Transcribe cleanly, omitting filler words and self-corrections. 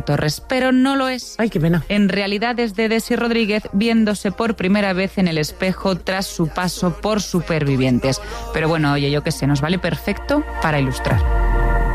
Torres, pero no lo es. Ay, qué pena. En realidad es de Desi Rodríguez viéndose por primera vez en el espejo tras su paso por Supervivientes. Pero bueno, oye, yo qué sé, nos vale perfecto para ilustrar.